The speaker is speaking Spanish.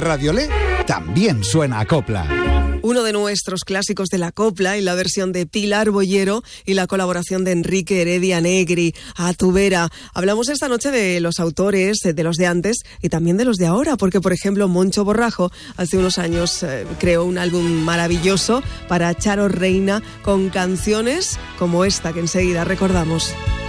Radiolé también suena a copla. Uno de nuestros clásicos de la copla y la versión de Pilar Boyero y la colaboración de Enrique Heredia Negri, A tu vera. Hablamos esta noche de los autores, de los de antes y también de los de ahora, porque por ejemplo Moncho Borrajo hace unos años creó un álbum maravilloso para Charo Reina con canciones como esta que enseguida recordamos.